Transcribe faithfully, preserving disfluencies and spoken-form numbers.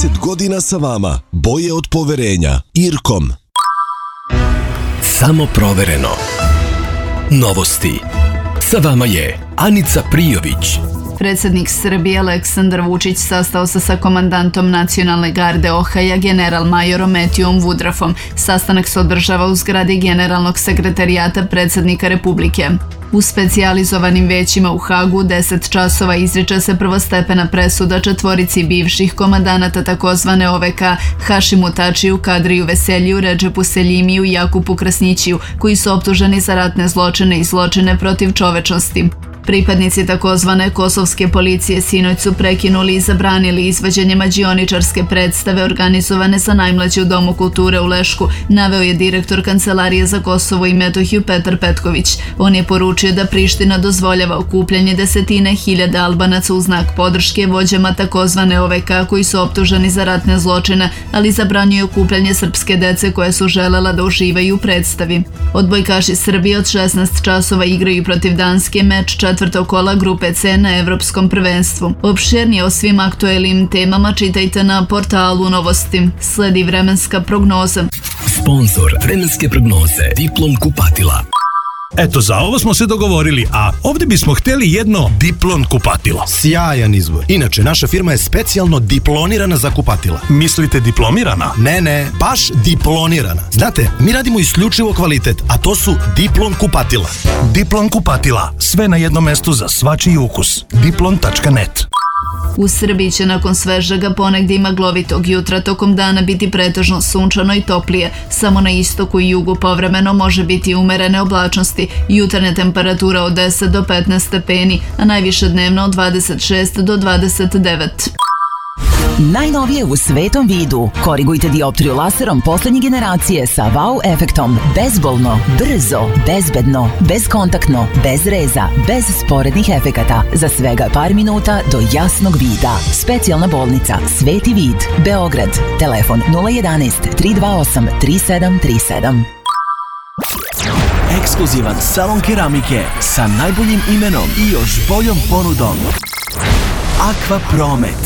trideset godina sa vama. Boje od poverenja. Irkom. Samo provereno. Novosti. Sa vama je Anica Prijović. Predsjednik Srbije Aleksandar Vučić sastao se sa komandantom Nacionalne garde Ohaja general majorom Metijom Vudrafom. Sastanak se održava u zgradi Generalnog sekretarijata predsjednika Republike. U specijalizovanim većima u Hagu deset časova izriče se prvostepena presuda četvorici bivših komandanata takozvane O V K Hašimu Tačiju, Kadriju Veseljiju, Redžepu Seljimiju i Jakupu Krasnićiju, koji su optuženi za ratne zločine i zločine protiv čovečnosti. Pripadnici takozvane kosovske policije sinoć su prekinuli i zabranili izvođenje mađioničarske predstave organizovane za najmlađe u Domu kulture u Lešku, naveo je direktor Kancelarije za Kosovo i Metohiju Petar Petković. On je poručio da Priština dozvoljava okupljanje desetine hiljada Albanaca u znak podrške vođama takozvane O V K koji su optuženi za ratne zločine, ali zabranjuje okupljanje srpske dece koje su želela da uživaju u predstavi. Odbojkaši Srbije od šesnaest časova igraju protiv Danske meč četvrtog kola grupe C na Evropskom prvenstvu. Opširnije o svim aktuelnim temama čitajte na portalu Novosti. Sledi vremenska prognoza. Sponzor vremenske prognoze Diplom kupatila. Eto, za ovo smo se dogovorili, a ovdje bismo htjeli jedno Diplon kupatilo. Sjajan izbor. Inače, naša firma je specijalno diplonirana za kupatila. Mislite diplomirana? Ne, ne, baš diplonirana. Znate, mi radimo isključivo kvalitet, a to su Diplon kupatila. Diplon kupatila. Sve na jednom mestu za svačiji ukus. diplon tačka net. U Srbiji će nakon svežega ponegdje i maglovitog jutra tokom dana biti pretežno sunčano i toplije. Samo na istoku i jugu povremeno može biti umerene oblačnosti. Jutarnja temperatura od deset do petnaest stepeni, a najviše dnevno od dvadeset šest do dvadeset devet. Najnovije u svetom vidu. Korigujte dioptriju laserom poslednje generacije sa wow efektom. Bezbolno, brzo, bezbedno, bezkontaktno, bez reza, bez sporednih efekata. Za svega par minuta do jasnog vida. Specijalna bolnica Sveti vid, Beograd. Telefon nula jedanaest tri dva osam tri sedam tri sedam. Ekskluzivan salon keramike sa najboljim imenom i još boljom ponudom. Aqua Promet.